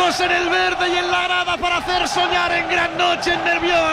Todos en el verde y en la grada para hacer soñar en gran noche en Nervión,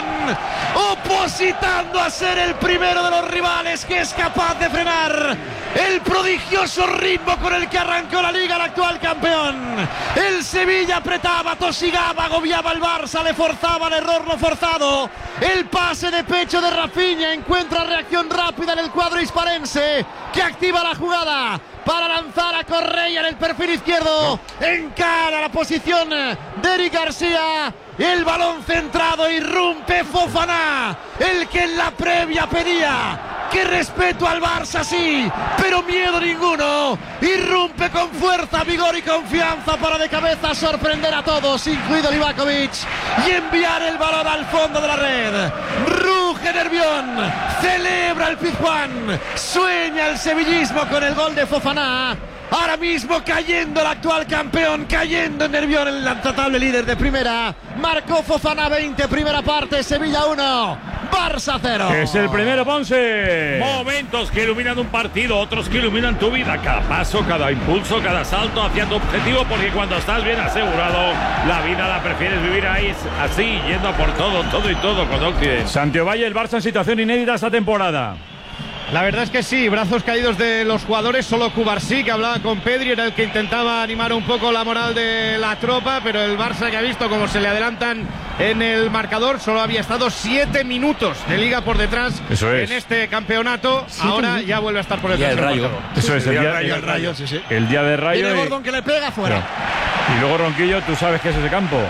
opositando a ser el primero de los rivales que es capaz de frenar el prodigioso ritmo con el que arrancó la Liga el actual campeón. El Sevilla apretaba, tosigaba, agobiaba al Barça, le forzaba el error no forzado. El pase de pecho de Rafinha encuentra reacción rápida en el cuadro hisparense, que activa la jugada para lanzar a Correia en el perfil izquierdo. Encara la posición de Eric García. El balón centrado, irrumpe Fofana, el que en la previa pedía que respeto al Barça sí, pero miedo ninguno. Irrumpe con fuerza, vigor y confianza para de cabeza sorprender a todos, incluido Livakovic, y enviar el balón al fondo de la red. Ruge Nervión, celebra el Pizjuán, sueña el sevillismo con el gol de Fofana. Ahora mismo cayendo el actual campeón, cayendo en Nervión, el intratable líder de primera. Marcó Fofana 20, primera parte, Sevilla 1, Barça 0. Es el primero, Ponce. Momentos que iluminan un partido, otros que iluminan tu vida. Cada paso, cada impulso, cada salto hacia tu objetivo, porque cuando estás bien asegurado, la vida la prefieres vivir ahí así, yendo por todo y todo con Occidente. Santiago Valle, el Barça en situación inédita esta temporada. La verdad es que sí, brazos caídos de los jugadores, solo Cubarsí, que hablaba con Pedri, era el que intentaba animar un poco la moral de la tropa, pero el Barça, que ha visto cómo se le adelantan en el marcador, solo había estado 7 minutos de liga por detrás en este campeonato, ahora ya vuelve a estar por el Rayo. Eso es, el Rayo, sí, sí. El día de Rayo. Tiene Gordon que le pega fuera. Y luego Ronquillo, tú sabes que es ese campo.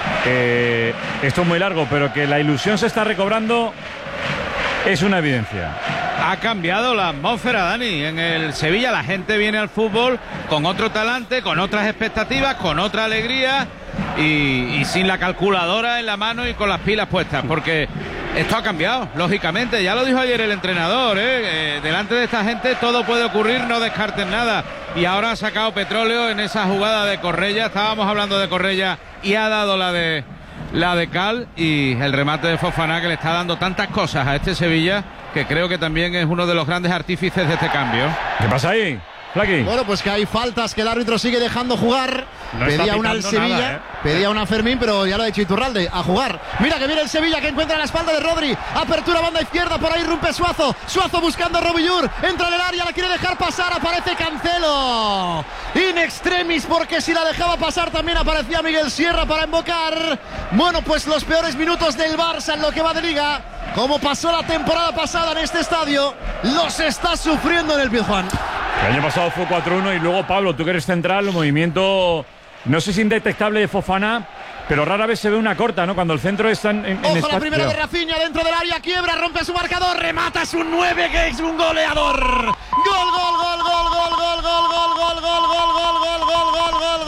Esto es muy largo, pero que la ilusión se está recobrando es una evidencia. Ha cambiado la atmósfera, Dani. En el Sevilla la gente viene al fútbol con otro talante, con otras expectativas, con otra alegría y sin la calculadora en la mano y con las pilas puestas, porque esto ha cambiado, lógicamente. Ya lo dijo ayer el entrenador, delante de esta gente todo puede ocurrir, no descarten nada. Y ahora ha sacado petróleo en esa jugada de Correia. Estábamos hablando de Correia y ha dado la de Cal, y el remate de Fofana, que le está dando tantas cosas a este Sevilla, que creo que también es uno de los grandes artífices de este cambio. ¿Qué pasa ahí, Flaqui? Bueno, pues que hay faltas que el árbitro sigue dejando jugar. No pedía una al Sevilla, nada, pedía una a Fermín, pero ya lo ha dicho Iturralde, a jugar. Mira que viene el Sevilla, que encuentra la espalda de Rodri. Apertura banda izquierda, por ahí irrumpe Suazo. Suazo buscando a Robillur, entra en el área, la quiere dejar pasar, aparece Cancelo. In extremis, porque si la dejaba pasar también aparecía Miguel Sierra para invocar. Bueno, pues los peores minutos del Barça en lo que va de liga, como pasó la temporada pasada en este estadio, los está sufriendo en el Pizjuán. El año pasado fue 4-1 y luego, Pablo, tú que eres central, el movimiento, no sé si indetectable de Fofana, pero rara vez se ve una corta, ¿no? Cuando el centro está en Ojo, espacio. la primera de Rafinha dentro del área, quiebra, rompe su marcador, remata, es un 9 que es un goleador. Gol, gol, gol, gol, gol, gol, gol, gol, gol, gol, gol, gol, gol, gol, gol,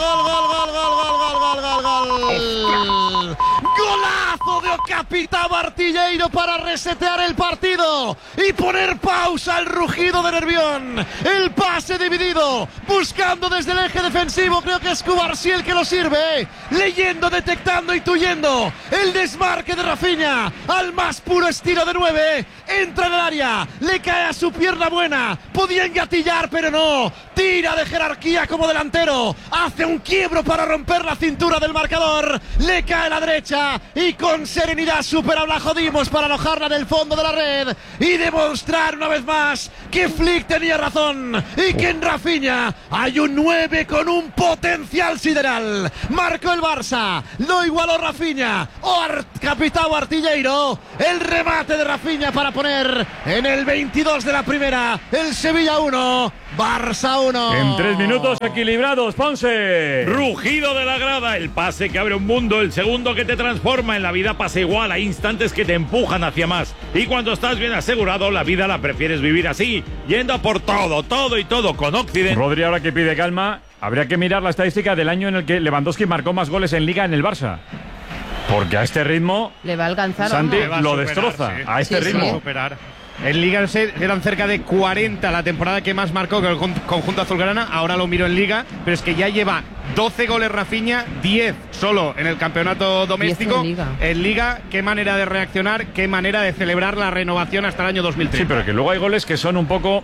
gol, gol. Golazo de Capitão Artilheiro para resetear el partido y poner pausa al rugido de Nervión. El pase dividido, buscando desde el eje defensivo, creo que es Cubarsí el que lo sirve, leyendo, detectando, intuyendo el desmarque de Rafinha al más puro estilo de 9, entra en el área, le cae a su pierna buena, podía engatillar pero no, tira de jerarquía como delantero, hace un quiebro para romper la cintura del marcador, le cae a la derecha y con serenidad supera a Blajodimos para alojarla en el fondo de la red y demostrar una vez más que Flick tenía razón y que en Rafinha hay un 9 con un potencial sideral. Marcó el Barça, lo igualó Rafinha, Capitão Artilheiro, el remate de Rafinha para poner en el 22 de la primera, el Sevilla 1, Barça 1. En 3 minutos equilibrados, Ponce. Rugido de la grada, el pase que abre un mundo, el segundo que te transforma. En la vida pasa igual, hay instantes que te empujan hacia más. Y cuando estás bien asegurado, la vida la prefieres vivir así, yendo por todo y todo con Occidente. Rodri, ahora que pide calma, habría que mirar la estadística del año en el que Lewandowski marcó más goles en Liga en el Barça. Porque a este ritmo le va a alcanzar, Santi ¿no? lo destroza, sí. A este ritmo. En Liga eran cerca de 40 la temporada que más marcó con el conjunto azulgrana. Ahora lo miro en Liga, pero es que ya lleva 12 goles Rafinha, 10 solo en el campeonato doméstico. En Liga, qué manera de reaccionar, qué manera de celebrar la renovación hasta el año 2030. Sí, pero que luego hay goles que son un poco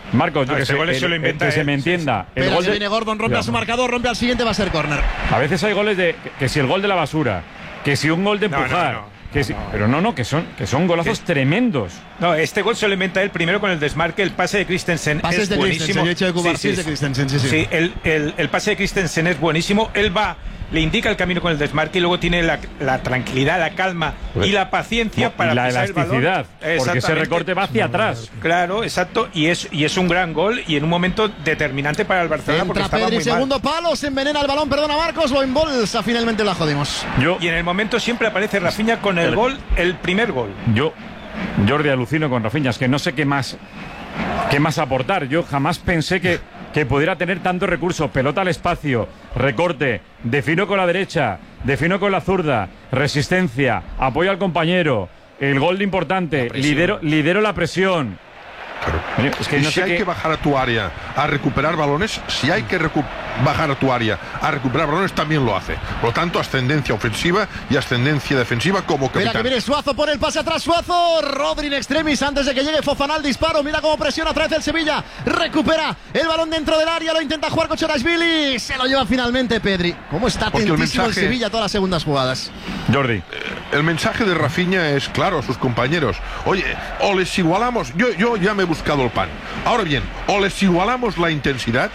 Marcos, No, este gol se lo inventa que se él. me entienda. El Pero gol si de, viene Gordon, rompe a su marcador, rompe al siguiente, va a ser córner. a veces hay goles de que si el gol de la basura, que si un gol de empujar, que si, pero no, que son golazos tremendos. No, este gol se lo inventa él primero con el desmarque. El pase de Christensen Pases es de buenísimo. Christensen, yo he hecho de Cubarsí, es de Christensen, sí. El pase de Christensen es buenísimo. Él va, le indica el camino con el desmarque y luego tiene la tranquilidad, la calma y la paciencia para la pisar elasticidad, el balón. porque ese Exactamente. recorte va hacia atrás. Claro, exacto. Y es un gran gol y en un momento determinante para el Barcelona porque Entra estaba Pedri, muy mal. segundo palo, se envenena el balón, perdona Marcos, lo embolsa, finalmente la jodimos. Y en el momento siempre aparece Rafinha con el gol, el primer gol. Jordi, alucino con Rafinha, es que no sé qué más aportar. Yo jamás pensé que pudiera tener tantos recursos, pelota al espacio, recorte, defino con la derecha, defino con la zurda, resistencia, apoyo al compañero, el gol de importante, lidero la presión. Claro. Es que y no si sé hay que bajar a tu área a recuperar balones, si hay que bajar a tu área a recuperar balones, también lo hace. Por lo tanto, ascendencia ofensiva y ascendencia defensiva como Mira capitán. que viene Suazo por el pase atrás, Suazo, Rodri in extremis antes de que llegue Fofana al disparo, mira cómo presiona otra vez el Sevilla, recupera el balón dentro del área, lo intenta jugar Kochorashvili, se lo lleva finalmente Pedri. ¿Cómo está Porque el atentísimo el mensaje- Sevilla todas las segundas jugadas? Jordi. El mensaje de Rafinha es claro a sus compañeros. Oye, o les igualamos, yo ya me he buscado el pan. Ahora bien, o les igualamos la intensidad,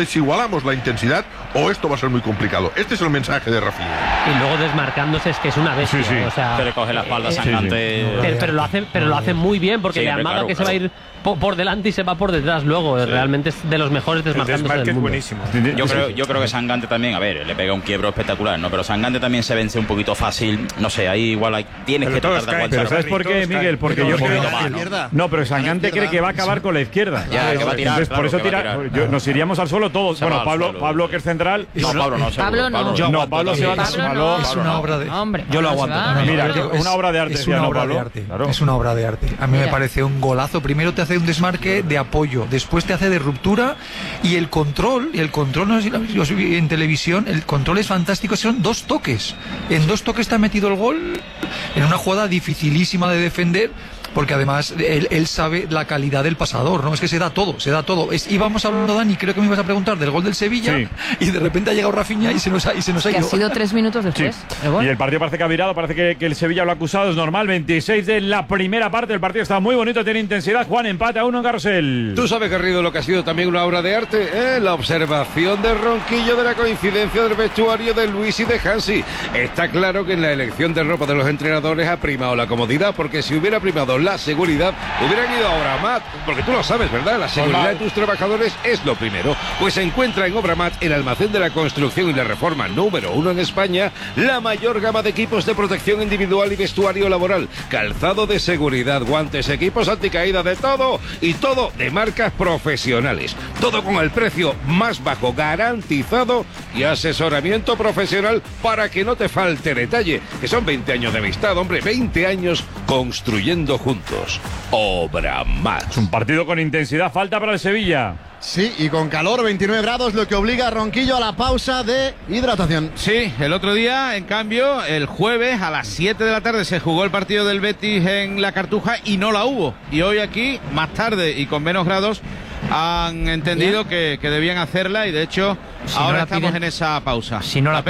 o esto va a ser muy complicado. Este es el mensaje de Rafinha. Y luego desmarcándose es que es una bestia. Sí. O sea, Pero coge la espalda Sangante. pero lo hace muy bien porque Sí, le hombre, amaga claro, que se va a ir por delante y se va por detrás luego. Realmente es de los mejores El desmarcándose desmarque del es mundo. buenísimo. Yo creo que Sangante también, a ver, le pega un quiebro espectacular, ¿no? Pero Sangante también se vence un poquito fácil. No sé, ahí igual tienes Pero que todos tratar de caen, Pero aguantar. ¿sabes por qué, Miguel? Porque yo creo... No, pero Sangante cree que va a acabar con la izquierda. Ya, que va a tirar, Entonces, por claro, eso que va a tirar. nos iríamos al suelo todos. Se va Bueno, al Pablo, suelo. Pablo que es central. No, Pablo no, seguro. Pablo no. Yo No, aguanto Pablo se va también. a Pablo no. Es una obra de... Hombre, Yo lo Pablo aguanto se va. también. Mira, que una obra de arte. Es decía, una ¿no, obra Pablo? de arte. Claro. Es una obra de arte. A mí me Mira. parece un golazo. Primero te hace un desmarque de apoyo, después te hace de ruptura y el control, no sé si lo habéis visto en televisión, el control es fantástico. Son 2 toques. En 2 toques te ha metido el gol en una jugada dificilísima de defender. Porque además él sabe la calidad del pasador, ¿no? Es que se da todo. Íbamos hablando, Dani, creo que me ibas a preguntar del gol del Sevilla, Sí. y de repente ha llegado Rafinha y se nos ha Que ha ido. sido 3 minutos Sí. después. el gol. Y el partido parece que ha virado, parece que el Sevilla lo ha acusado, es normal. 26 de la primera parte, el partido está muy bonito, tiene intensidad. Juan, empate a 1 en Carrusel. Tú sabes, Garrido, lo que ha sido también una obra de arte, la observación de Ronquillo de la coincidencia del vestuario de Luis y de Hansi. Está claro que en la elección de ropa de los entrenadores ha primado la comodidad, porque si hubiera primado la seguridad, hubieran ido a Obramat, porque tú lo sabes, ¿verdad? La seguridad de tus trabajadores es lo primero. Pues se encuentra en Obramat, el almacén de la construcción y la reforma número 1 en España, la mayor gama de equipos de protección individual y vestuario laboral, calzado de seguridad, guantes, equipos anticaída, de todo, y todo de marcas profesionales. Todo con el precio más bajo garantizado y asesoramiento profesional para que no te falte detalle, que son 20 años de amistad, hombre, 20 años construyendo juntos. Obramat. Es un partido con intensidad, falta para el Sevilla. Sí, y con calor, 29 grados, lo que obliga a Ronquillo a la pausa de hidratación. Sí, el otro día, en cambio, el jueves a las 7 de la tarde se jugó el partido del Betis en la Cartuja y no la hubo. Y hoy aquí, más tarde y con menos grados, han entendido que debían hacerla y de hecho Si ahora no la estamos piden- en esa pausa. Si no la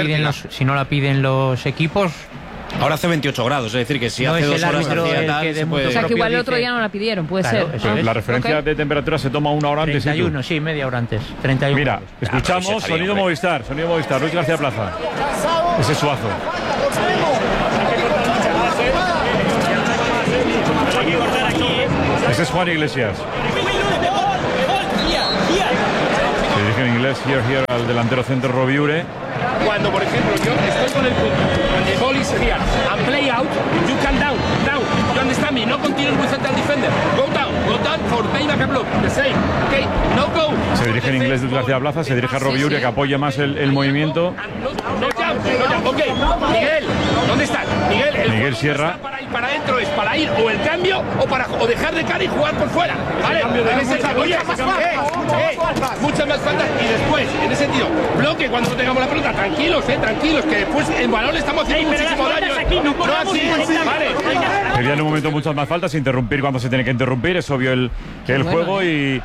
piden los equipos, Ahora hace 28 grados, es decir, que si No hace es 2 el horas árbitro hacía el tal, que de se puede- O sea, que propio igual el otro dice- día no la pidieron, puede Claro, ser. eso es. La referencia Ok. de temperatura se toma 1 hora antes. 31, sí, media hora antes. 31. Mira, grados. escuchamos pero ese está bien, sonido hombre. Movistar, Luis García Plaza. Ese es Suazo. Ese es Juan Iglesias. Se dirige en inglés, here, al delantero centro Robiure. Cuando, por ejemplo, yo estoy con el punto, the ball is here, and play out, you can down, you understand me, no continue with central defender, go down for payback and block, the same, okay, no go. Se dirige en inglés Luis García Plaza, se dirige a Robiure que apoya más el movimiento. No jump, ok, Miguel, ¿dónde está? Miguel, el Miguel juego Sierra. está para adentro, es para ir o el cambio o dejar de cara y jugar por fuera, ¿vale? En ese sentido, oye, muchas más faltas y después, en ese sentido, bloque cuando no tengamos la pelota, tranquilos, que después el balón le estamos haciendo muchísimo daño. No así, vale. Pedía en un momento muchas más faltas, interrumpir cuando se tiene que interrumpir, es obvio el juego y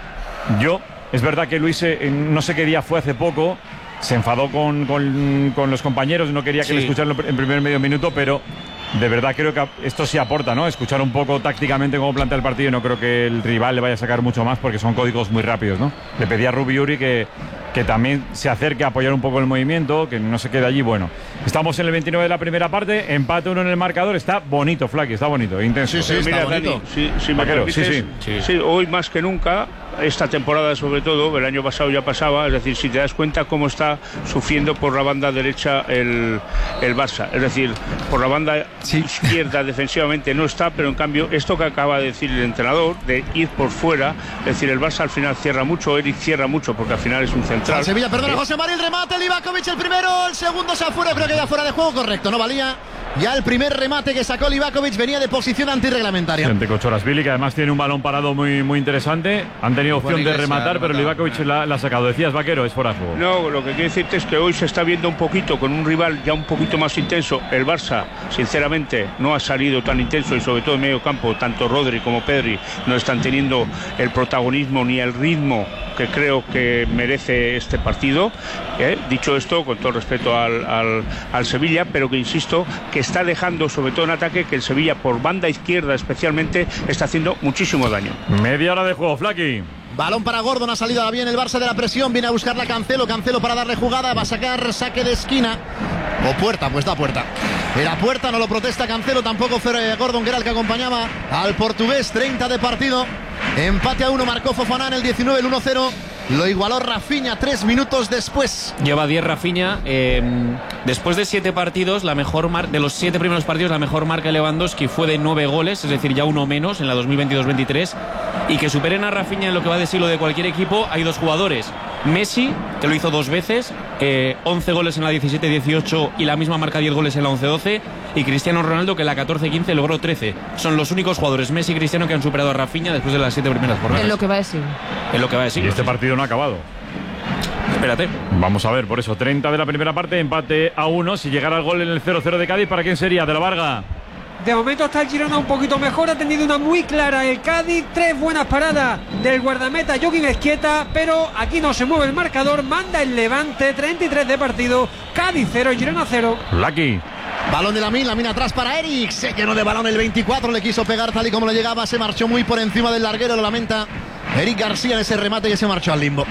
Es verdad que Luis, no sé qué día fue hace poco, se enfadó con los compañeros, no quería que le escucharan en primer medio minuto, pero de verdad creo que esto sí aporta, ¿no? Escuchar un poco tácticamente cómo plantea el partido, y no creo que el rival le vaya a sacar mucho más porque son códigos muy rápidos, ¿no? Le pedía a Rubi Uri que también se acerque a apoyar un poco el movimiento, que no se quede allí. Bueno, estamos en el 29 de la primera parte, empate 1 en el marcador, está bonito, Flaky, está bonito, intenso. Sí, mira, Dani, si me permites, sí, hoy más que nunca, esta temporada sobre todo, el año pasado ya pasaba, es decir, si te das cuenta cómo está sufriendo por la banda derecha el Barça, es decir, por la banda izquierda defensivamente no está, pero en cambio esto que acaba de decir el entrenador, de ir por fuera, es decir, el Barça al final cierra mucho, Eric cierra mucho, porque al final es un central. Sevilla, perdona, José María, el remate, Livakovic el primero, el segundo se afuera, creo que ya fuera de juego, correcto, no valía. Ya el primer remate que sacó Livakovic venía de posición antirreglamentaria. Ante Kochorazvili, que además tiene un balón parado muy, muy interesante. Han tenido opción de rematar, pero Livakovic la ha sacado. Decías, Vaquero, es fuera de juego. No, lo que quiero decirte es que hoy se está viendo un poquito con un rival ya un poquito más intenso. El Barça, sinceramente, no ha salido tan intenso, y sobre todo en medio campo, tanto Rodri como Pedri no están teniendo el protagonismo ni el ritmo que creo que merece este partido. Dicho esto, con todo respeto al Sevilla, pero que insisto, que está dejando, sobre todo en ataque, que el Sevilla por banda izquierda especialmente está haciendo muchísimo daño. Media hora de juego, Flaky. Balón para Gordon, ha salido bien el Barça de la presión, viene a buscarla Cancelo para darle jugada, va a sacar saque de esquina. O puerta, pues da puerta. Era puerta, no lo protesta Cancelo, tampoco fue Gordon, que era el que acompañaba al portugués. 30 de partido, empate a 1, marcó Fofana en el 19, el 1-0. Lo igualó Rafinha 3 minutos después. Lleva 10 Rafinha. Después de 7 partidos, de los 7 primeros partidos, la mejor marca de Lewandowski fue de 9 goles, es decir, ya uno menos en la 2022-23. Y que superen a Rafinha en lo que va de siglo de cualquier equipo, hay 2 jugadores. Messi, que lo hizo 2 veces, 11 goles en la 17-18 y la misma marca 10 goles en la 11-12. Y Cristiano Ronaldo, que en la 14-15 logró 13. Son los únicos jugadores, Messi y Cristiano, que han superado a Rafinha después de las 7 primeras jornadas. En lo que va de siglo. En lo que va de siglo. Y este partido no ha acabado. Espérate. Vamos a ver, por eso, 30 de la primera parte, empate a 1. Si llegara el gol en el 0-0 de Cádiz, ¿para quién sería? De la Varga. De momento está el Girona un poquito mejor, ha tenido una muy clara el Cádiz, 3 buenas paradas del guardameta Joaquín Esquieta, pero aquí no se mueve el marcador, manda el Levante, 33 de partido, Cádiz 0, Girona 0. Lucky. Balón de Lamine atrás para Eric, se llenó de balón el 24, le quiso pegar tal y como le llegaba, se marchó muy por encima del larguero, lo lamenta Eric García en ese remate que se marchó al limbo.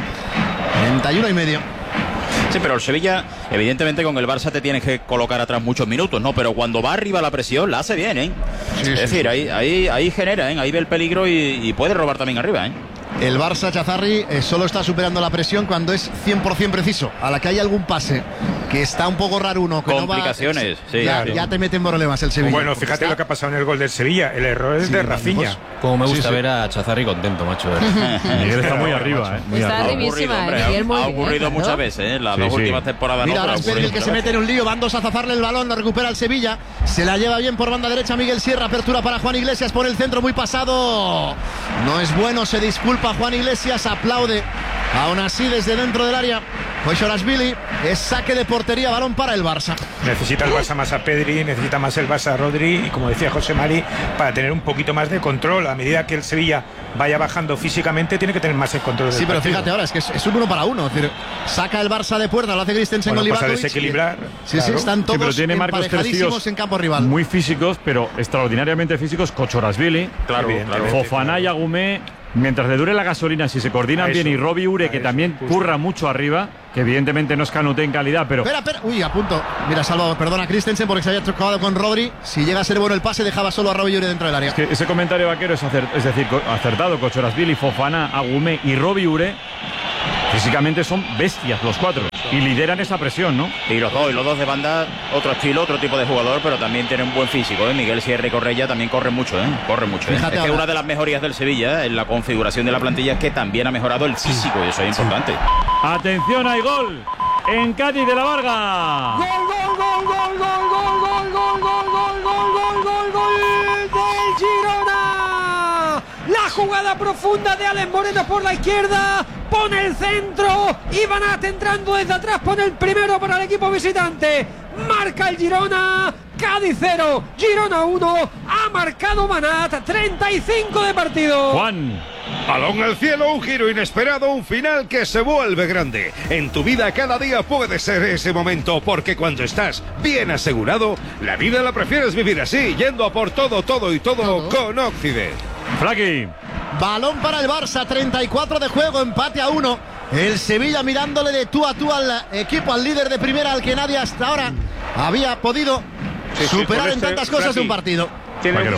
31,5. Sí, pero el Sevilla, evidentemente con el Barça te tienes que colocar atrás muchos minutos, ¿no? Pero cuando va arriba la presión, la hace bien, ¿eh? Sí, es decir, ahí genera, ¿eh? Ahí ve el peligro y puede robar también arriba, ¿eh? El Barça, Chazarri, solo está superando la presión cuando es 100% preciso. A la que hay algún pase que está un poco raro uno, que complicaciones, no va, ya te meten problemas el Sevilla. Bueno, fíjate lo que ha pasado en el gol del Sevilla. El error es de Rafinha. Pues, como me gusta ver a Chazarri contento, macho. Miguel está muy arriba, muy está arribísima, ha ocurrido muchas veces, las dos últimas temporadas. Mira, ahora es el que se mete en un lío, van 2 a zafarle el balón, lo recupera el Sevilla, se la lleva bien por banda derecha Miguel Sierra, apertura para Juan Iglesias por el centro, muy pasado. No es bueno, se disculpa Juan Iglesias, aplaude. Aún así, desde dentro del área, Kochorazvili, es saque de portería, balón para el Barça. Necesita el Barça más a Pedri, necesita más el Barça a Rodri, y como decía José Mari, para tener un poquito más de control. A medida que el Sevilla vaya bajando físicamente, tiene que tener más el control del Sí, pero partido. fíjate ahora, es que es un 1 para 1. Es decir, saca el Barça de puerta, lo hace Christensen con Pasa a Livakovic. desequilibrar. Sí, están todos pero tiene Marcos emparejadísimos en campo rival. Muy físicos, pero extraordinariamente físicos. Kochorazvili, claro. Fofana y Agumé. Mientras le dure la gasolina, si se coordinan bien, y Robbie Ure, que también curra mucho arriba, que evidentemente no es Canuté en calidad, pero... Espera, uy, a punto. Mira, salvado, perdona Christensen porque se había chocado con Rodri. Si llega a ser bueno el pase, dejaba solo a Robbie Ure dentro del área. Es que ese comentario vaquero es decir, acertado. Kochorazvili, Fofana, Agumé y Robbie Ure físicamente son bestias los 4 y lideran esa presión, ¿no? Y los dos de banda, otro estilo, otro tipo de jugador, pero también tienen un buen físico, ¿eh? Miguel Sierra y Correia también corren mucho, ¿eh? Es que una de las mejorías del Sevilla en la configuración de la plantilla es que también ha mejorado el físico, y eso es importante. Atención, hay gol en Cádiz de la Varga. Gol del Girona. La jugada profunda de Alex Moreno por la izquierda, pone el centro, Ibanat entrando desde atrás, pone el primero para el equipo visitante, marca el Girona, Cádiz 0, Girona 1, ha marcado Manat, 35 de partido. Juan. Balón al cielo, un giro inesperado, un final que se vuelve grande. En tu vida cada día puede ser ese momento, porque cuando estás bien asegurado, la vida la prefieres vivir así, yendo a por todo con Occident. Flaqui. Balón para el Barça, 34 de juego, empate a 1. El Sevilla mirándole de tú a tú al equipo, al líder de primera, al que nadie hasta ahora había podido superar en tantas cosas de un partido. Tiene un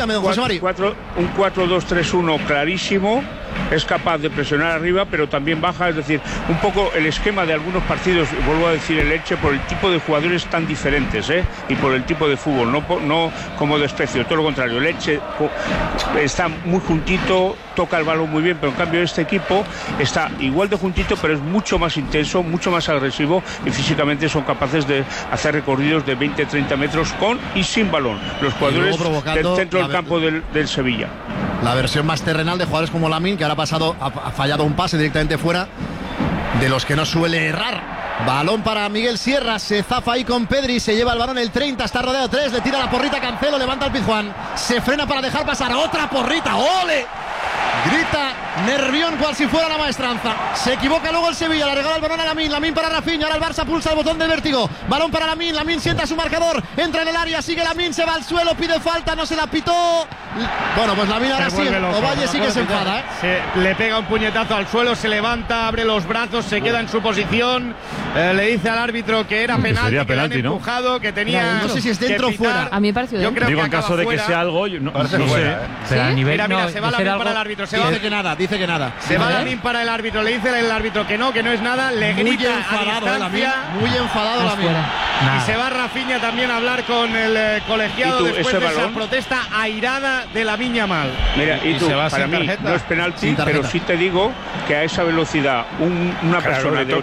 4-2-3-1 clarísimo, es capaz de presionar arriba, pero también baja, es decir, un poco el esquema de algunos partidos, vuelvo a decir el Elche, por el tipo de jugadores tan diferentes, y por el tipo de fútbol, no como desprecio, todo lo contrario, el Elche está muy juntito, toca el balón muy bien, pero en cambio este equipo está igual de juntito, pero es mucho más intenso, mucho más agresivo, y físicamente son capaces de hacer recorridos de 20-30 metros con y sin balón, los jugadores del centro del campo del Sevilla. La versión más terrenal de jugadores como Lamine, que ahora ha fallado un pase directamente fuera, de los que no suele errar. Balón para Miguel Sierra, se zafa ahí con Pedri, se lleva el balón el 30, está rodeado 3, le tira la porrita Cancelo, levanta el Pizjuán, se frena para dejar pasar otra porrita, ¡ole! Grita Nervión cual si fuera la maestranza. Se equivoca luego el Sevilla, le regala el balón a Lamine para Rafinha, ahora el Barça pulsa el botón del vértigo. Balón para Lamine sienta su marcador, entra en el área, sigue Lamine, se va al suelo, pide falta, no se la pitó. Bueno, pues Lamine ahora sí, Ovalle sí que se enfada. Le pega un puñetazo al suelo, se levanta, abre los brazos, se queda en su posición. Le dice al árbitro que era penalti, que le han empujado, que tenía. No sé si es dentro o fuera. A mí me pareció dentro. Digo, en caso de que sea algo, no sé. Pero a nivel mira, se va Lamine para el árbitro. Dice que nada. Se va Lamine para el árbitro, le dice el árbitro que no es nada, le grita a distancia. Muy enfadado Lamine. Y se va Rafinha también a hablar con el colegiado después de esa protesta airada de Lamine Yamal. Mira, y tú, para mí no es penalti, pero sí te digo que a esa velocidad una persona de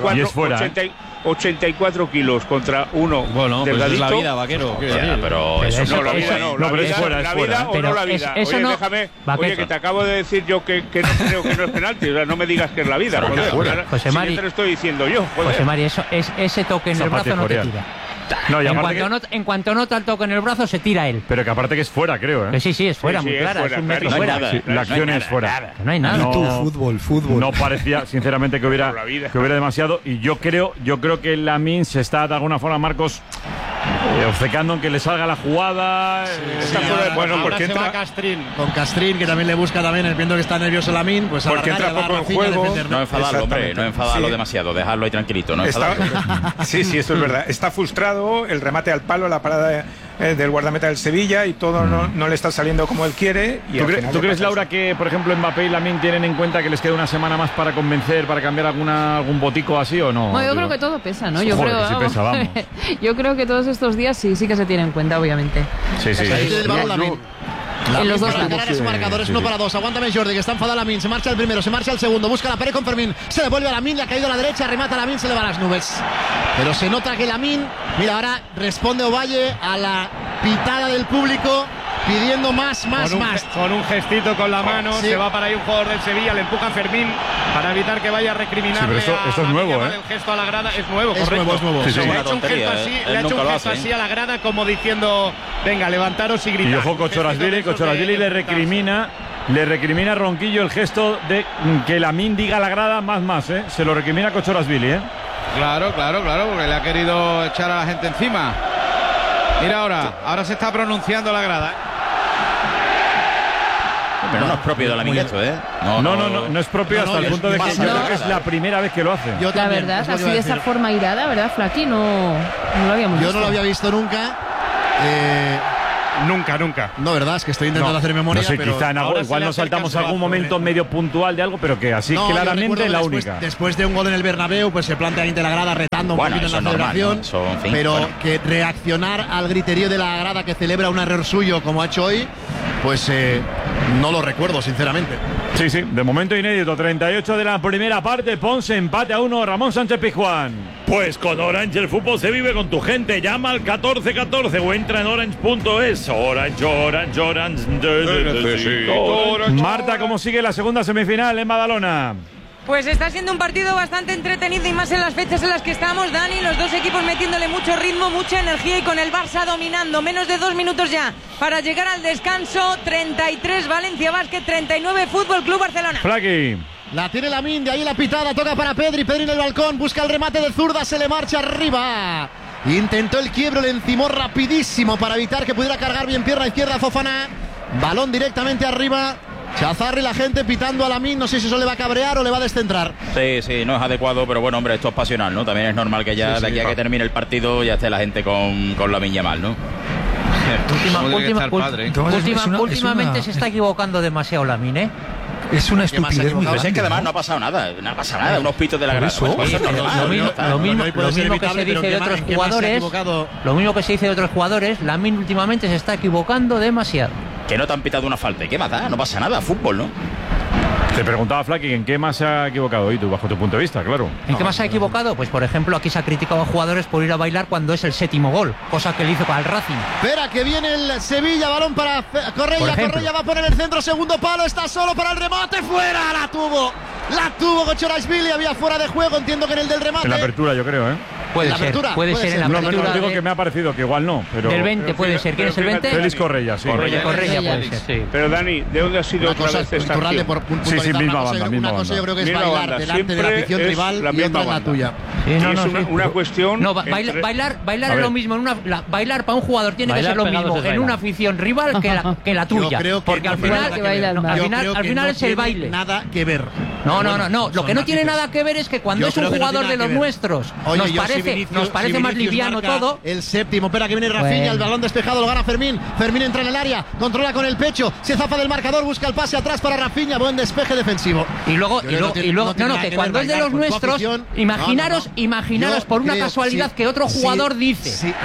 84 kilos contra uno delgadito. Pues es la vida, Vaquero. Pero eso no, la vida no. No, pero es fuera, la vida o no la vida. Oye, no, déjame, oye, que te acabo de decir yo que no creo que no es penalti. O sea, no me digas que es la vida. Joder, José Mari, si te lo estoy diciendo yo. Joder. José Mari, eso es ese toque en el brazo no te tira. No, en cuanto nota el toque en el brazo, se tira él. Pero que aparte que es fuera, creo. Sí, es fuera, muy clara. Es un metro fuera. La acción es fuera. No hay nada. Fútbol. No parecía, sinceramente, que hubiera demasiado. Y yo creo que Lamine se está de alguna forma, Marcos, obcecando en que le salga la jugada. Bueno, porque entra Castrín. Con Castrín, que también le busca también, viendo que está nervioso Lamine, pues porque entra poco en juego. No enfadarlo, hombre, no enfadarlo demasiado, dejarlo ahí tranquilito. No sí, eso es verdad. Está frustrado, el remate al palo, la parada del guardameta del Sevilla y todo no le está saliendo como él quiere. Y ¿Tú crees, Laura, que por ejemplo Mbappé y Lamine tienen en cuenta que les queda una semana más para convencer, para cambiar algún botico así o no? Bueno, yo creo que todo pesa, ¿no? Yo creo que todos estos días sí que se tiene en cuenta, obviamente. Sí. En los dos lados. Su marcador es 1-2. Aguántame, Jordi, que está enfadado Lamine. Se marcha el primero, se marcha el segundo. Busca la pared con Fermín. Se devuelve a Lamine, le ha caído a la derecha. Remata a Lamine, se le va a las nubes. Pero se nota que Lamine, mira, ahora responde Ovalle a la pitada del público, pidiendo más. Con un gestito con la mano, se va para ahí un jugador del Sevilla, le empuja a Fermín para evitar que vaya a recriminarle. Sí, pero esto es nuevo, El gesto a la grada es nuevo, es correcto. nuevo. Sí. Le ha hecho un gesto así a la grada, como diciendo, venga, levantaros y gritar. Y ojo, Cochorasvili le recrimina a Ronquillo el gesto de que Lamine diga a la grada más, ¿eh? Se lo recrimina Cochorasvili, ¿eh? Claro, porque le ha querido echar a la gente encima. Mira ahora se está pronunciando la grada. Pero no es propio de Lamine esto, ¿eh? No es propio hasta el punto de que yo creo que es la primera vez que lo hace. La verdad, así de esa forma irada, ¿verdad, Flaqui? No lo habíamos visto. Yo no lo había visto nunca. Nunca. No, verdad, es que estoy intentando hacer memoria. No sé, pero quizá igual nos saltamos algún momento medio puntual de algo, pero que así claramente la única. Después de un gol en el Bernabéu, pues se plantea ahí de la grada retando un poquito en la celebración. Pero que reaccionar al griterío de la grada que celebra un error suyo como ha hecho hoy, pues no lo recuerdo, sinceramente. Sí, de momento inédito. 38 de la primera parte. Ponce empate a 1. Ramón Sánchez Pizjuán. Pues con Orange el fútbol se vive con tu gente. Llama al 1414 o entra en orange.es. Orange. Marta, ¿cómo sigue la segunda semifinal en Badalona? Pues está siendo un partido bastante entretenido y más en las fechas en las que estamos, Dani. Los dos equipos metiéndole mucho ritmo, mucha energía y con el Barça dominando. Menos de 2 minutos ya para llegar al descanso. 33 Valencia Basket, 39 Fútbol Club Barcelona. Flaqui. La tiene Lamine, de ahí la pitada, toca para Pedri. Pedri en el balcón, busca el remate de zurda, se le marcha arriba. Intentó el quiebro, le encimó rapidísimo para evitar que pudiera cargar bien pierna izquierda Fofana. Balón directamente arriba. Chazarri, la gente pitando a Lamine, no sé si eso le va a cabrear o le va a descentrar. Sí, no es adecuado, pero bueno, hombre, esto es pasional, ¿no? También es normal que ya de aquí a que termine el partido ya esté la gente con Lamine Yamal, ¿no? Últimamente se está equivocando demasiado Lamine, ¿eh? Es una estupidez muy grande. Es que además no ha pasado nada, unos pitos de la grada. Lo mismo que se dice de otros jugadores, lo mismo que se dice de otros jugadores, Lamine últimamente se está equivocando demasiado. Que no te han pitado una falta, ¿y qué más da? No pasa nada, fútbol, ¿no? Te preguntaba, Flaqui, ¿en qué más se ha equivocado hoy tú, bajo tu punto de vista? Claro. ¿En qué más se ha equivocado? Pues por ejemplo, aquí se ha criticado a jugadores por ir a bailar cuando es el 7º gol, cosa que le hizo para el Racing. Espera, que viene el Sevilla, balón para Correia. Correia va a poner el centro, segundo palo, está solo para el remate, fuera, la tuvo Gochorashvili, había fuera de juego, entiendo que en el del remate. En la apertura, yo creo, ¿eh? Puede ser en la apertura. No digo que me ha parecido, que igual no, pero... Del 20 puede ser. ¿Quién es el 20? Félix Correia, sí. Correia puede ser, sí. Pero Dani, ¿de dónde ha sido otra vez esta acción? Sí, misma banda. Una cosa yo creo que es bailar delante de la afición rival y otra es la tuya. Es una cuestión... No, bailar es lo mismo. Bailar para un jugador tiene que ser lo mismo en una afición rival que la tuya. Porque al final es el baile. Nada que ver. No. Lo que no tiene nada que ver es que cuando es un jugador de los nuestros nos parece más liviano todo. El 7º, espera que viene Rafinha, el balón despejado, lo gana Fermín. Fermín entra en el área, controla con el pecho, se zafa del marcador, busca el pase atrás para Rafinha, buen despeje defensivo. Y luego, que cuando es de los nuestros, imaginaros por una casualidad que otro jugador dice,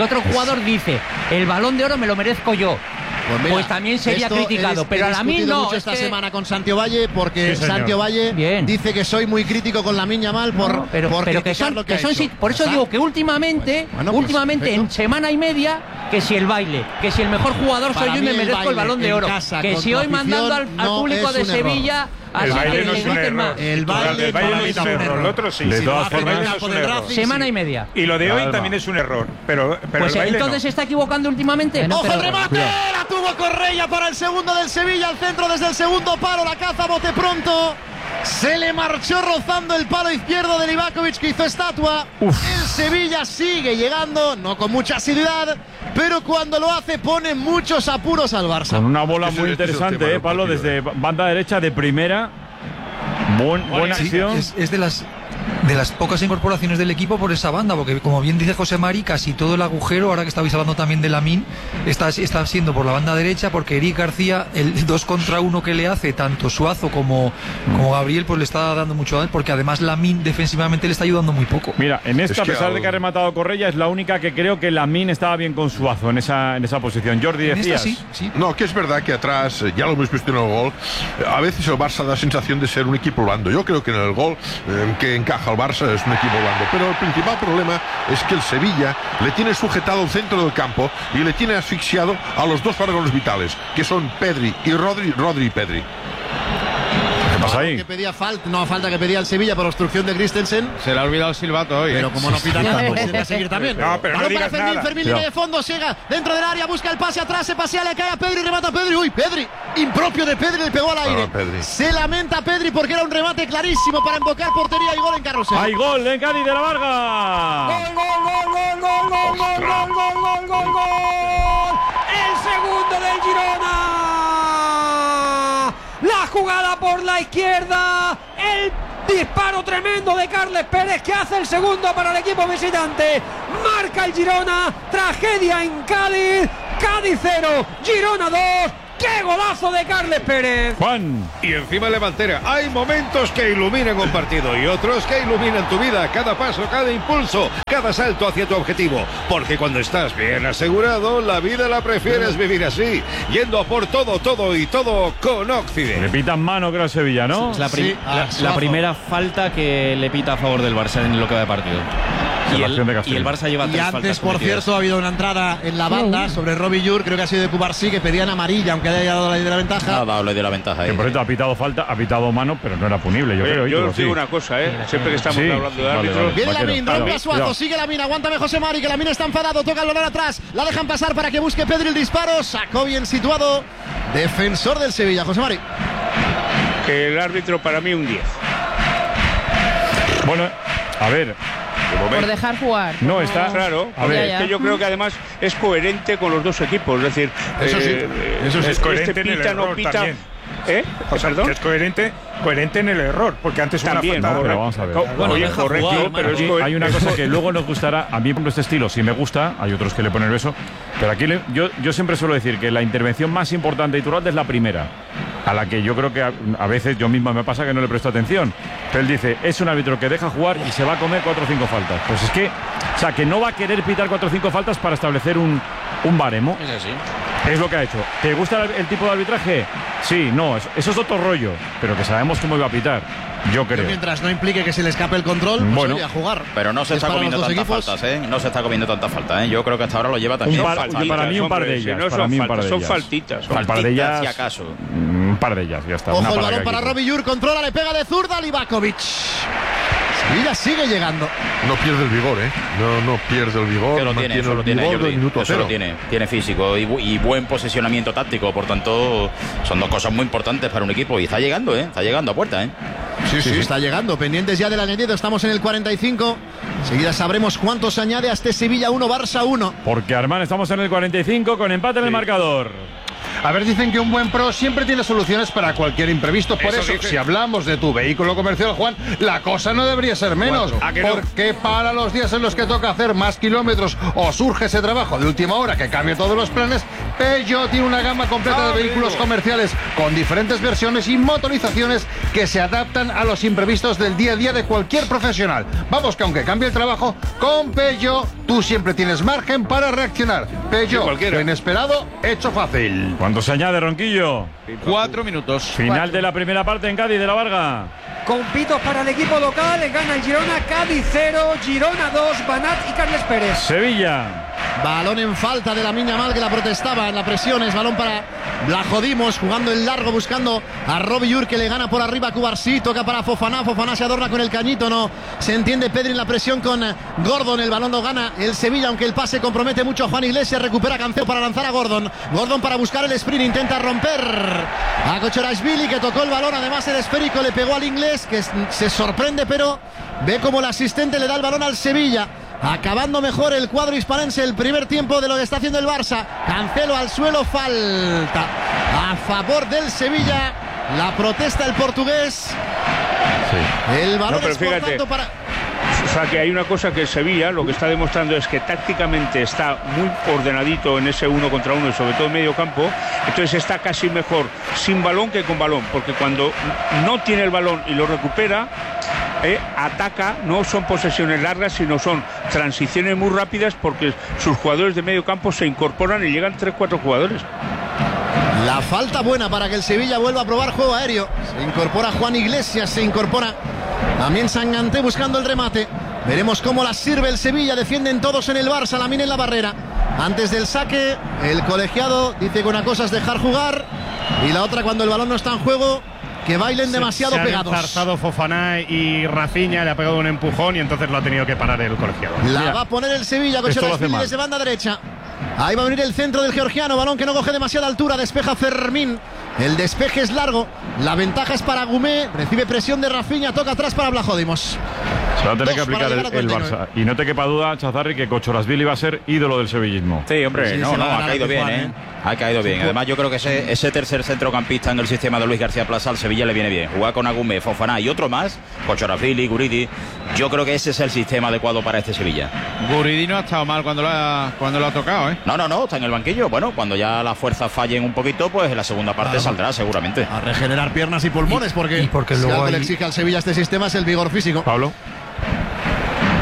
el Balón de Oro me lo merezco yo. Pues también sería criticado, pero a Lamine no. Mucho esta semana con Santiago Valle, porque Santiago Valle dice que soy muy crítico con Lamine Yamal pero que son por eso digo que últimamente en semana y media, que si el baile, que si el mejor jugador soy yo y me merezco el Balón de Oro, que si hoy mandando al público de Sevilla. El baile no es un error. El baile no es un error. Lo otro sí. De todas formas, es un error. Semana y media. Y lo de hoy también es un error. Pero pues el baile entonces se está equivocando últimamente. ¡Ojo el remate! La tuvo Correia para el segundo del Sevilla. Al centro desde el segundo palo. La caza bote pronto. Se le marchó rozando el palo izquierdo de Livakovic, que hizo estatua. El Sevilla sigue llegando, no con mucha asiduidad, pero cuando lo hace pone muchos apuros al Barça. Con una bola muy interesante, Pablo, desde banda derecha de primera. Buena acción. Es de las pocas incorporaciones del equipo por esa banda, porque como bien dice José Mari, casi todo el agujero, ahora que estabais hablando también de Lamine, está siendo por la banda derecha, porque Eric García, el 2 contra 1 que le hace tanto Suazo como Gabriel, pues le está dando mucho a él, porque además Lamine defensivamente le está ayudando muy poco. Mira, en esta, a pesar de que ha rematado Correia, es la única que creo que Lamine estaba bien con Suazo en esa posición. Jordi, decías. Sí. No, que es verdad que atrás, ya lo hemos visto en el gol, a veces el Barça da sensación de ser un equipo blando. Yo creo que en el gol que encaja el Barça es un equipo blando, pero el principal problema es que el Sevilla le tiene sujetado el centro del campo y le tiene asfixiado a los dos órganos vitales, que son Pedri y Rodri y Pedri. ¿Qué pasa ahí? Que pedía falta que pedía el Sevilla por obstrucción de Christensen. Se le ha olvidado el silbato hoy. Pero como no pita nada, pues tiene que seguir también. No, pero no digas nada. Fermín línea de fondo, llega dentro del área, busca el pase atrás, se pasea, le cae a Pedri, remata a Pedri. Uy, Pedri, impropio de Pedri, le pegó al aire. Se lamenta Pedri porque era un remate clarísimo para embocar portería y gol en Carrusel. Hay gol en Cádiz de la Varga. Gol. El segundo del Girona. La jugada por la izquierda, el disparo tremendo de Carles Pérez, que hace el segundo para el equipo visitante. Marca el Girona, tragedia en Cádiz. Cádiz 0, Girona 2. ¡Qué golazo de Carles Pérez! Juan. Y encima Levantera. Hay momentos que iluminan un partido y otros que iluminan tu vida. Cada paso, cada impulso, cada salto hacia tu objetivo. Porque cuando estás bien asegurado, la vida la prefieres vivir así. Yendo a por todo con Occident. Le pitan mano, creo, a Sevilla, ¿no? Es la primera falta que le pita a favor del Barça en lo que va de partido. en la acción de Y Castellón. el Barça lleva 3 Y faltas antes, por cometidas. cierto, ha habido una entrada en la banda sobre Robbie Yur, creo que ha sido de Cubarsí, que pedían amarilla, aunque haya dado la ley de la ventaja. Ha dado ley de la ventaja. Que por cierto ha pitado falta, ha pitado mano, pero no era punible, yo creo. Yo Íñigo, os digo una cosa, siempre que estamos hablando de árbitros. Viene Vaquero, Lamine, claro. rompe a Suazo, Cuidado. sigue Lamine, aguántame José Mari, que Lamine está enfadado, toca el balón atrás, la dejan pasar para que busque Pedri el disparo, sacó bien situado, defensor del Sevilla, José Mari. Que el árbitro para mí un 10. Bueno, a ver. Por dejar jugar. No, está claro. A ver, es que yo creo que además es coherente con los dos equipos. Es decir, Eso sí, eso sí. Es coherente en el pita, no error pita. también. O sea, que es coherente en el error, porque antes También, una falta. pero vamos a ver. Bueno, oye, correcto, pero es Aquí coherente. hay una cosa que luego nos gustará. A mí, por este estilo, sí me gusta. Hay otros que le ponen el beso. Pero aquí yo siempre suelo decir que la intervención más importante de Iturralde es la primera. A la que yo creo que a veces yo misma me pasa que no le presto atención. Pero él dice, es un árbitro que deja jugar y se va a comer 4 o 5 faltas. Pues es que, o sea, que no va a querer pitar 4 o 5 faltas para establecer un baremo. Es así. Es lo que ha hecho. ¿Te gusta el tipo de arbitraje? Sí, no, eso es otro rollo. Pero que sabemos cómo iba a pitar. Yo creo. Mientras no implique que se le escape el control, pues Bueno. oye, a jugar. Pero no se está Para los comiendo dos tantas equipos. faltas, No se está comiendo tantas faltas, Yo creo que hasta ahora lo lleva también. Para mí un par de ellas. no para son mí un par faltas, de son ellas. faltitas. Un par de ellas. si acaso. Un par de ellas, ya está. Ojo Una el para balón cada para equipo. Robbie Yur, controla, le pega de zurda, Livakovic. Sevilla sigue llegando. No pierde el vigor, No pierde el vigor. Que lo tiene, mantiene eso lo el tiene, vigor Jordi. del minuto Eso lo cero. tiene físico y buen posicionamiento táctico. Por tanto, son dos cosas muy importantes para un equipo. Y está llegando, Está llegando a puerta, Sí, está llegando. Pendientes ya del añadido. Estamos en el 45. Enseguida sabremos cuánto se añade a este Sevilla 1, Barça 1. Porque Armán, estamos en el 45 con empate en el marcador. A ver, dicen que un buen pro siempre tiene soluciones para cualquier imprevisto. Por eso, si hablamos de tu vehículo comercial, Juan, la cosa no debería ser menos. Porque para los días en los que toca hacer más kilómetros o surge ese trabajo de última hora que cambie todos los planes, Peugeot tiene una gama completa de vehículos comerciales con diferentes versiones y motorizaciones que se adaptan a los imprevistos del día a día de cualquier profesional. Vamos, que aunque cambie el trabajo, con Peugeot tú siempre tienes margen para reaccionar. Peugeot, lo inesperado, hecho fácil. ¿Cuándo se añade, Ronquillo? 4 minutos. Final de la primera parte en Cádiz de la Varga. Con pitos para el equipo local, gana el Girona, Cádiz 0, Girona 2, Banat y Carles Pérez. Sevilla. Balón en falta de Lamine Yamal, que la protestaba en la presión. Es balón para Blajodimos, jugando en largo, buscando a Robbie Yur, que le gana por arriba a Cubarsí. Toca para Fofana. Fofana se adorna con el cañito. No se entiende Pedri en la presión con Gordon. El balón lo gana el Sevilla, aunque el pase compromete mucho a Juan Iglesias. Recupera Cancelo para lanzar a Gordon. Gordon para buscar el sprint. Intenta romper a Kochorashvili, que tocó el balón. Además, el esférico le pegó al inglés, que se sorprende, pero ve como el asistente le da el balón al Sevilla. Acabando mejor el cuadro hispanense el primer tiempo de lo que está haciendo el Barça. Cancelo al suelo, falta a favor del Sevilla. La protesta el portugués. El balón es por tanto para... O sea, que hay una cosa que el Sevilla lo que está demostrando es que tácticamente está muy ordenadito en ese 1 contra 1 y sobre todo en medio campo. Entonces está casi mejor sin balón que con balón, porque cuando no tiene el balón y lo recupera, ataca. No son posesiones largas, sino son transiciones muy rápidas, porque sus jugadores de medio campo se incorporan y llegan 3-4 jugadores. La falta buena para que el Sevilla vuelva a probar juego aéreo. Se incorpora Juan Iglesias, se incorpora también Sanganté buscando el remate. Veremos cómo la sirve el Sevilla. Defienden todos en el Barça, Lamine en la barrera. Antes del saque, el colegiado dice que una cosa es dejar jugar y la otra, cuando el balón no está en juego, que bailen demasiado se pegados. Han enzarzado Fofana y Rafinha, le ha pegado un empujón y entonces lo ha tenido que parar el colegiado. La va a poner el Sevilla, Kochorashvili desde banda derecha. Ahí va a venir el centro del georgiano, balón que no coge demasiada altura, despeja Fermín. El despeje es largo, la ventaja es para Gumé, recibe presión de Rafinha, toca atrás para Blajodimos. Se va a tener que Dos para aplicar llegar a el 49. Barça. Y no te quepa duda, Chazarri, que Kochorashvili va a ser ídolo del sevillismo. Sí, hombre, Sí, no, se va a ha ganar caído a bien, Juan, Ha caído bien. Además, yo creo que ese tercer centrocampista en el sistema de Luis García Plaza al Sevilla le viene bien. Jugar con Agumé, Fofana y otro más, Kochorashvili, Guridi. Yo creo que ese es el sistema adecuado para este Sevilla. Guridi no ha estado mal cuando lo ha tocado, No, está en el banquillo. Bueno, cuando ya las fuerzas fallen un poquito, pues en la segunda parte saldrá seguramente. A regenerar piernas y pulmones, porque porque si luego algo le hay- exige al Sevilla este sistema es el vigor físico. Pablo.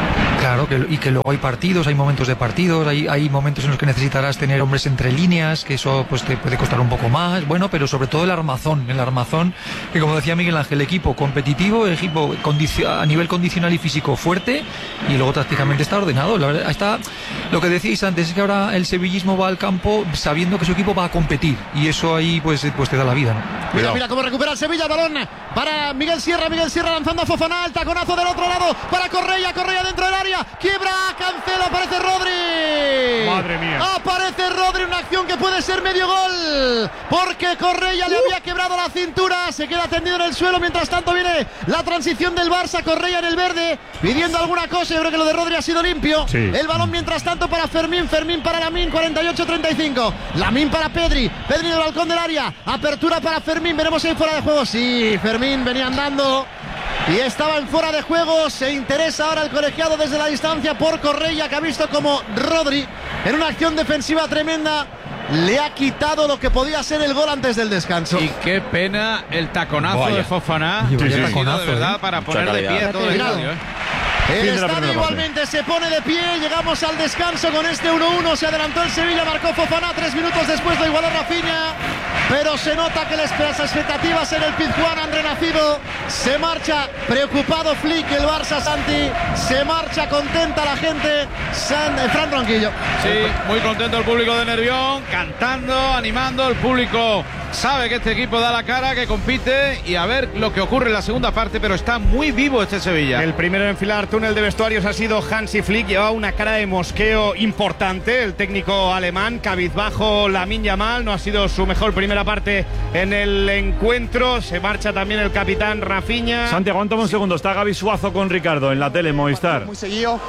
Claro, y que luego hay partidos, hay momentos de partidos, hay momentos en los que necesitarás tener hombres entre líneas, que eso pues te puede costar un poco más, bueno, pero sobre todo el armazón, que como decía Miguel Ángel, equipo competitivo, equipo a nivel condicional y físico fuerte, y luego tácticamente está ordenado. La verdad, está lo que decíais antes, es que ahora el sevillismo va al campo sabiendo que su equipo va a competir, y eso ahí pues te da la vida, ¿no? Mira cómo recupera el Sevilla, balón para Miguel Sierra lanzando a Fofana, el taconazo del otro lado para Correia dentro del área, quiebra, Cancelo, aparece Rodri. Madre mía. Aparece Rodri, una acción que puede ser medio gol, porque Correia le había quebrado la cintura, se queda tendido en el suelo, mientras tanto viene la transición del Barça, Correia en el verde, pidiendo alguna cosa, yo creo que lo de Rodri ha sido limpio. Sí. El balón mientras tanto para Fermín para Lamine, 48-35, Lamine para Pedri del balcón del área, apertura para Fermín, veremos si hay fuera de juego, sí, Fermín venía andando y estaba en fuera de juego. Se interesa ahora el colegiado desde la distancia por Correia, que ha visto como Rodri en una acción defensiva tremenda le ha quitado lo que podía ser el gol antes del descanso. Y qué pena el taconazo de Fofana. Sí, taconazo, de verdad, para poner de pie a todo el estadio. El estadio igualmente se pone de pie. Llegamos al descanso con este 1-1. Se adelantó el Sevilla, marcó Fofana. 3 minutos después lo igualó Rafinha. Pero se nota que las expectativas en el Pizjuán han renacido. Se marcha preocupado Flick, el Barça, Santi. Se marcha contenta la gente. Fran Ronquillo. Sí, muy contento el público de Nervión, cantando, animando. El público sabe que este equipo da la cara, que compite, y a ver lo que ocurre en la segunda parte, pero está muy vivo este Sevilla. El primero en enfilar túnel de vestuarios ha sido Hansi Flick, llevaba una cara de mosqueo importante, el técnico alemán, cabizbajo Lamine Yamal, no ha sido su mejor primera parte en el encuentro, se marcha también el capitán Rafinha. Santi, aguántame un segundo, está Gaby Suazo con Ricardo en la tele, Movistar. Muy seguido.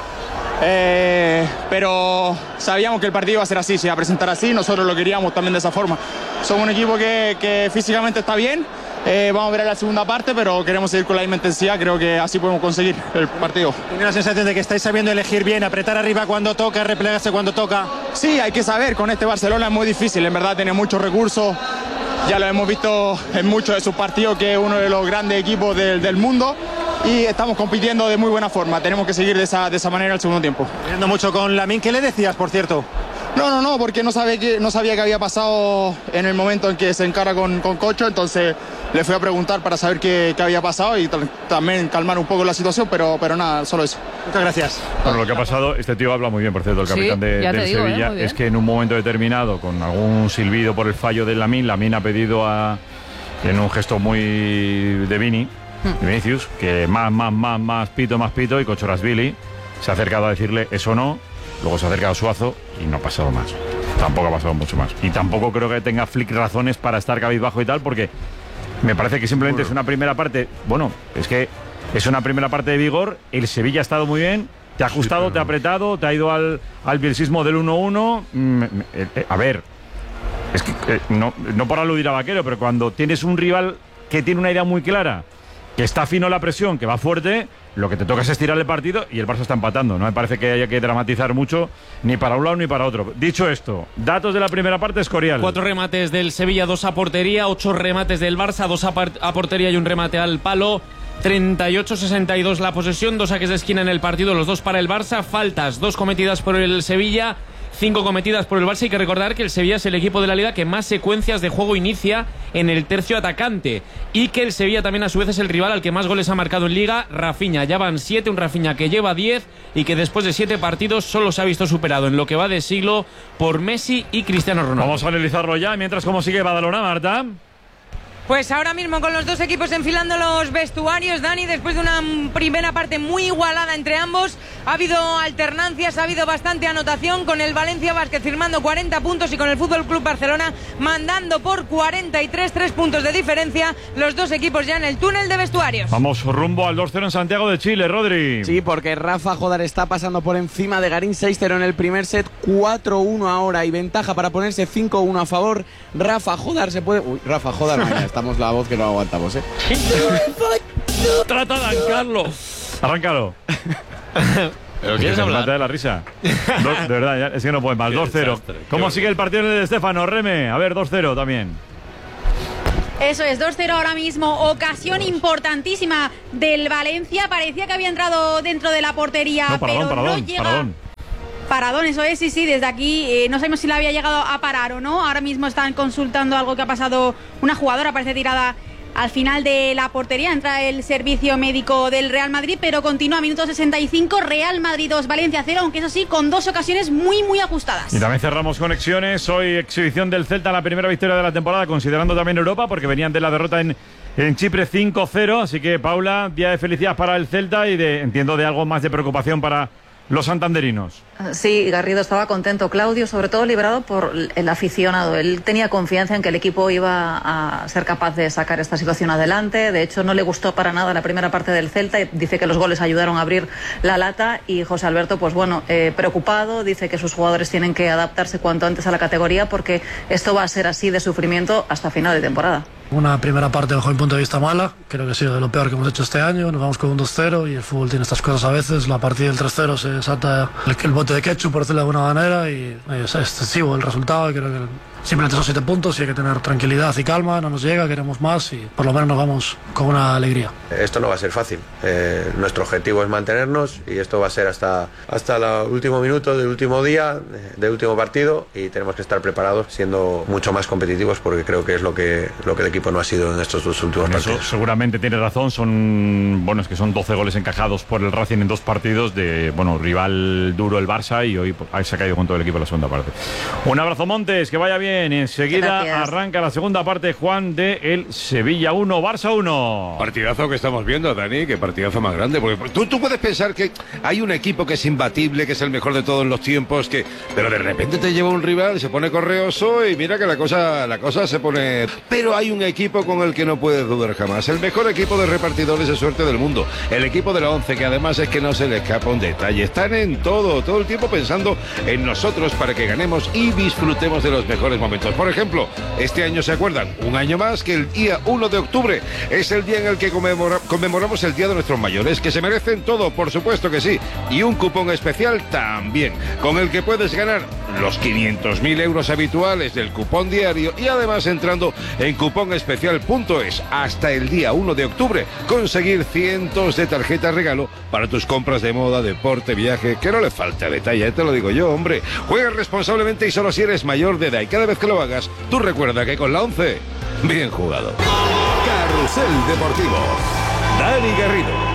Pero sabíamos que el partido iba a ser así, se iba a presentar así, nosotros lo queríamos también de esa forma. Somos un equipo que físicamente está bien, vamos a ver en la segunda parte, pero queremos seguir con la misma intensidad, creo que así podemos conseguir el partido. ¿Tiene la sensación de que estáis sabiendo elegir bien, apretar arriba cuando toca, replegarse cuando toca? Sí, hay que saber, con este Barcelona es muy difícil, en verdad tiene muchos recursos, ya lo hemos visto en muchos de sus partidos, que es uno de los grandes equipos del mundo. Y estamos compitiendo de muy buena forma. Tenemos que seguir de esa manera el segundo tiempo. Viendo mucho con Lamine, ¿qué le decías, por cierto? No, porque no sabía qué había pasado en el momento en que se encara con Cocho, entonces le fui a preguntar para saber qué había pasado y también calmar un poco la situación, pero nada, solo eso. Muchas gracias. Bueno, lo que ha pasado, este tío habla muy bien, por cierto, el capitán del Sevilla, es que en un momento determinado, con algún silbido por el fallo de Lamine ha pedido en un gesto muy de Vinicius, que más pito, y Kochorasvili se ha acercado a decirle eso no, luego se ha acercado Suazo y no ha pasado más. Tampoco ha pasado mucho más. Y tampoco creo que tenga Flick razones para estar cabizbajo y tal, porque me parece que simplemente es una primera parte, bueno, es que es una primera parte de vigor, el Sevilla ha estado muy bien, te ha ajustado, te ha apretado, te ha ido al bielsismo del 1-1, a ver, es que no por aludir a Vaquero, pero cuando tienes un rival que tiene una idea muy clara, que está fino la presión, que va fuerte, lo que te toca es estirar el partido y el Barça está empatando. No me parece que haya que dramatizar mucho ni para un lado ni para otro. Dicho esto, datos de la primera parte, Escorial. 4 remates del Sevilla, 2 a portería, 8 remates del Barça, 2 a portería y un remate al palo. 38-62 la posesión, 2 saques de esquina en el partido, los 2 para el Barça, faltas, 2 cometidas por el Sevilla, 5 cometidas por el Barça. Hay que recordar que el Sevilla es el equipo de la Liga que más secuencias de juego inicia en el tercio atacante, y que el Sevilla también a su vez es el rival al que más goles ha marcado en Liga. Rafinha, ya van 7, un Rafinha que lleva 10 y que después de 7 partidos solo se ha visto superado en lo que va de siglo por Messi y Cristiano Ronaldo. Vamos a analizarlo ya, mientras cómo sigue Badalona, Marta. Pues ahora mismo con los dos equipos enfilando los vestuarios, Dani, después de una primera parte muy igualada entre ambos, ha habido alternancias, ha habido bastante anotación, con el Valencia Basket firmando 40 puntos y con el Fútbol Club Barcelona mandando por 43, 3 puntos de diferencia, los dos equipos ya en el túnel de vestuarios. Vamos rumbo al 2-0 en Santiago de Chile, Rodri. Sí, porque Rafa Jodar está pasando por encima de Garín, 6-0 en el primer set, 4-1 ahora y ventaja para ponerse 5-1 a favor. Rafa Jodar se puede... Uy, Rafa Jodar, mañana estamos la voz que no aguantamos, ¿eh? Trata de arrancarlo. Arráncalo. ¿Pero quieres hablar? Mate de la risa. De verdad, es que no puede más. 2-0. ¿Cómo sigue el partido de Estefano, Reme? A ver, 2-0 también. Eso es, 2-0 ahora mismo. Ocasión importantísima del Valencia. Parecía que había entrado dentro de la portería, pero no llega. Paradón, eso es, sí, desde aquí no sabemos si la había llegado a parar o no. Ahora mismo están consultando algo que ha pasado. Una jugadora parece tirada al final de la portería. Entra el servicio médico del Real Madrid, pero continúa, minuto 65, Real Madrid 2, Valencia 0, aunque eso sí, con 2 ocasiones muy ajustadas. Y también cerramos conexiones. Hoy exhibición del Celta, la primera victoria de la temporada, considerando también Europa, porque venían de la derrota en Chipre 5-0. Así que, Paula, día de felicidad para el Celta y entiendo de algo más de preocupación para los santanderinos. Sí, Garrido estaba contento. Claudio, sobre todo, liberado por el aficionado. Él tenía confianza en que el equipo iba a ser capaz de sacar esta situación adelante. De hecho, no le gustó para nada la primera parte del Celta. Dice que los goles ayudaron a abrir la lata. Y José Alberto, pues bueno, preocupado. Dice que sus jugadores tienen que adaptarse cuanto antes a la categoría, porque esto va a ser así de sufrimiento hasta final de temporada. Una primera parte, bajo mi punto de vista, mala. Creo que ha sido de lo peor que hemos hecho este año. Nos vamos con un 2-0 y el fútbol tiene estas cosas a veces. La partida del 3-0 se salta el bote de ketchup, por decirlo de alguna manera, y es excesivo el resultado. Y creo que simplemente son 7 puntos y hay que tener tranquilidad y calma. No nos llega, queremos más y por lo menos nos vamos con una alegría. Esto no va a ser fácil. Nuestro objetivo es mantenernos y esto va a ser hasta el último minuto del último día, del último partido, y tenemos que estar preparados siendo mucho más competitivos, porque creo que es lo que el equipo no ha sido en estos 2 últimos partidos. Eso seguramente tiene razón. Es que son 12 goles encajados por el Racing en 2 partidos de rival duro el Barça, y hoy se ha caído con todo el equipo en la segunda parte. Un abrazo, Montes, que vaya bien. Enseguida arranca la segunda parte, Juan, de el Sevilla 1, Barça 1. Partidazo que estamos viendo, Dani, qué partidazo más grande. Porque tú puedes pensar que hay un equipo que es imbatible, que es el mejor de todos los tiempos, pero de repente te lleva un rival y se pone correoso y mira que la cosa se pone. Pero hay un equipo con el que no puedes dudar jamás. El mejor equipo de repartidores de suerte del mundo. El equipo de la 11, que además es que no se le escapa un detalle. Están en todo el tiempo pensando en nosotros para que ganemos y disfrutemos de los mejores momentos. Por ejemplo, este año se acuerdan, un año más, que el día 1 de octubre es el día en el que conmemoramos el Día de nuestros mayores, que se merecen todo, por supuesto que sí, y un cupón especial también, con el que puedes ganar los 500.000 euros habituales del cupón diario, y además, entrando en cuponespecial.es hasta el día 1 de octubre, conseguir cientos de tarjetas regalo para tus compras de moda, deporte, viaje, que no le falte detalle, te lo digo yo, hombre. Juega responsablemente y solo si eres mayor de edad, y cada vez que lo hagas, tú recuerda que con la 11, bien jugado. Carrusel Deportivo, Dani Garrido.